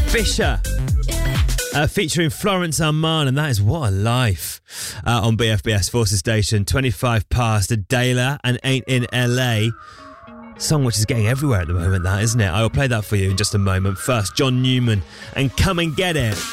Fisher featuring Florence Armand, and that is What a Life on BFBS Forces Station. 25 past, Adela and Ain't in LA. Song which is getting everywhere at the moment, that, isn't it? I will play that for you in just a moment. First, John Newman and Come and Get It.